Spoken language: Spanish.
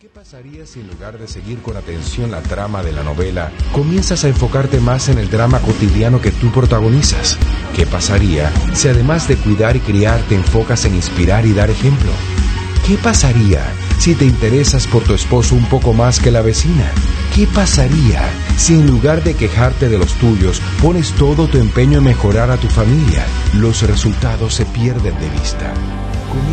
¿Qué pasaría si en lugar de seguir con atención la trama de la novela, comienzas a enfocarte más en el drama cotidiano que tú protagonizas? ¿Qué pasaría si además de cuidar y criar te enfocas en inspirar y dar ejemplo? ¿Qué pasaría si te interesas por tu esposo un poco más que la vecina? ¿Qué pasaría si en lugar de quejarte de los tuyos, pones todo tu empeño en mejorar a tu familia? Los resultados se pierden de vista.